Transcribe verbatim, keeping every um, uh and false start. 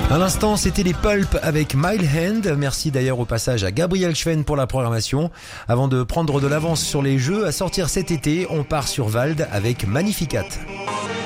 À l'instant, c'était les Pulp avec Mile Hand. Merci d'ailleurs au passage à Gabriel Schwen pour la programmation. Avant de prendre de l'avance sur les jeux à sortir cet été, on part sur Vald avec Magnificat.